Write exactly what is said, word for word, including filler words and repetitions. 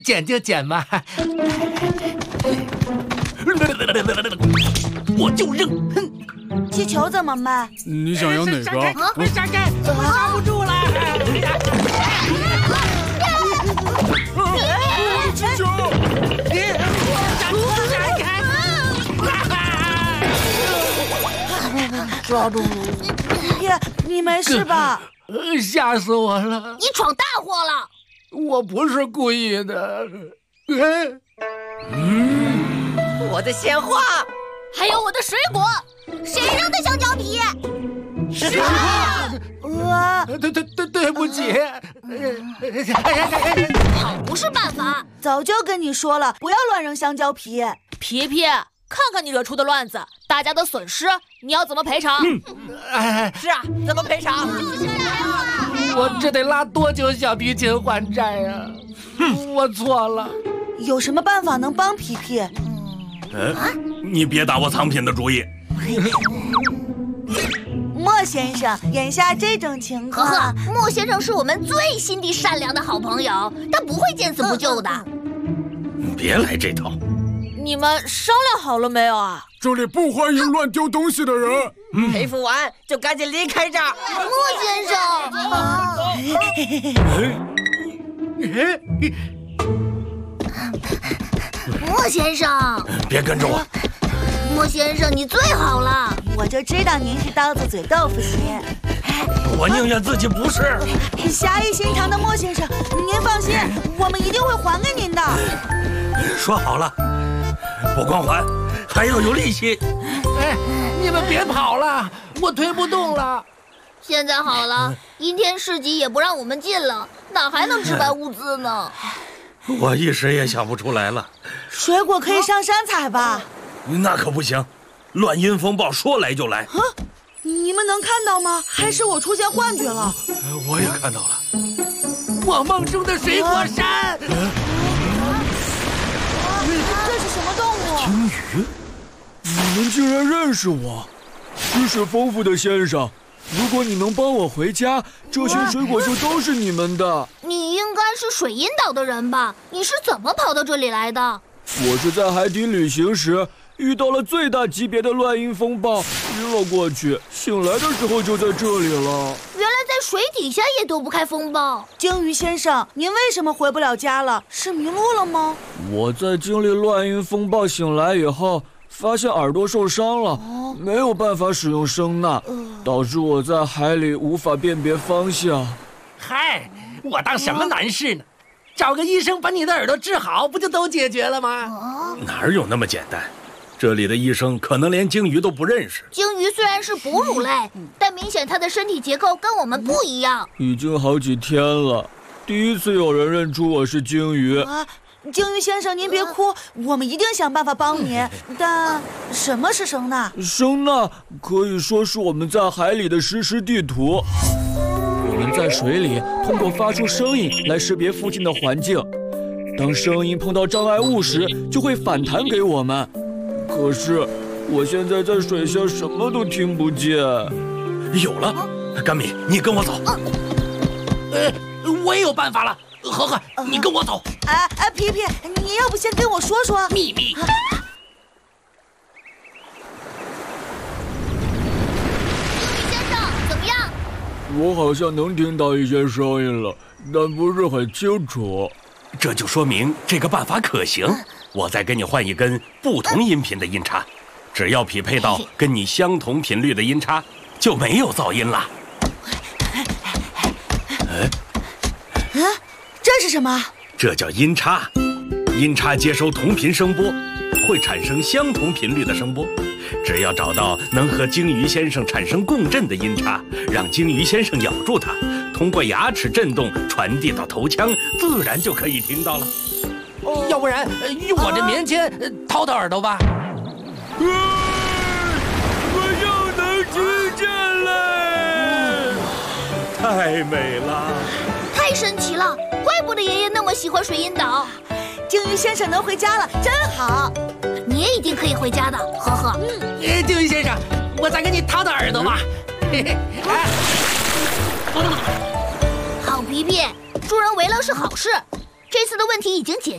剪就剪嘛。 我就扔。哼。 气球怎么办？ 你想要哪个？ 快闪开！我刹不住了。 气球！ 抓住你！皮皮，你没事吧？ 吓死我了！ 你闯大祸了！ 我不是故意的。 嗯，我的鲜花， 还有我的水果，谁扔的香蕉皮？ 是他！ 呃， 对对对，对不起。 跑不是办法。 早就跟你说了，不要乱扔香蕉皮。 皮皮，看看你惹出的乱子，大家的损失，你要怎么赔偿？ 嗯哎， 是啊，怎么赔偿？ 我这得拉多久小提琴还债呀？我错了。 有什么办法能帮皮皮？ 嗯，你别打我藏品的主意。 莫先生，眼下这种情呵况， 呵，莫先生是我们最心地善良的好朋友，他不会见死不救的。 别来这套。 你们商量好了没有啊？ 这里不欢迎乱丢东西的人。 赔付完就赶紧离开这儿。 莫先生，莫先生， 别跟着我。 莫先生，你最好了。 我就知道您是刀子嘴豆腐心。 我宁愿自己不是。 侠义心肠的莫先生，您放心，我们一定会还给您的。 说好了，不光还，还要有利息。 哎，你们别跑了，我推不动了。 现在好了，阴天市集也不让我们进了，哪还能置办物资呢？ 我一时也想不出来了。 水果可以上山采吧？ 那可不行，乱阴风暴说来就来。 啊，你们能看到吗？还是我出现幻觉了？ 我也看到了， 我梦中的水果山。 这是什么动物？ 鲸鱼？你们竟然认识我，知识丰富的先生。如果你能帮我回家，这些水果就都是你们的。 你应该是水阴岛的人吧？你是怎么跑到这里来的？ 我是在海底旅行时遇到了最大级别的乱阴风暴，晕了过去，醒来的时候就在这里了。 原来在水底下也躲不开风暴。 鲸鱼先生，您为什么回不了家了？是迷路了吗？ 我在经历乱阴风暴醒来以后，发现耳朵受伤了，哦、没有办法使用声呐，呃、导致我在海里无法辨别方向。 嗨，我当什么难事呢？找个医生把你的耳朵治好，不就都解决了吗？ 哦、 哪有那么简单？这里的医生可能连鲸鱼都不认识。 鲸鱼虽然是哺乳类，但明显它的身体结构跟我们不一样。 已经好几天了，第一次有人认出我是鲸鱼。 啊，鲸鱼先生，您别哭，我们一定想办法帮您。但什么是声呐？ 声呐可以说是我们在海里的实时地图。我们在水里通过发出声音来识别附近的环境，当声音碰到障碍物时，就会反弹给我们。可是我现在在水下什么都听不见。 有了，甘米，你跟我走。 呃，我也有办法了。呵呵，你跟我走。 哎哎，皮皮，你要不先跟我说说秘密？ 鲸鱼先生，怎么样？ 我好像能听到一些声音了，但不是很清楚。 这就说明这个办法可行。我再给你换一根不同音频的音叉，只要匹配到跟你相同频率的音叉，就没有噪音了。 嗯，这是什么？ 这叫音叉。音叉接收同频声波，会产生相同频率的声波。只要找到能和鲸鱼先生产生共振的音叉，让鲸鱼先生咬住它，通过牙齿震动传递到头腔，自然就可以听到了。 哦、要不然用我这棉签掏掏耳朵吧。 啊、我又能听见了， 太美了， 太神奇了！怪不得爷爷那么喜欢水阴岛。 鲸鱼先生能回家了，真好。 你也一定可以回家的，呵呵。 嗯，鲸鱼先生，我再给你掏掏耳朵吧。嘿嘿，哎， 好皮皮，助人为乐是好事。这次的问题已经解决。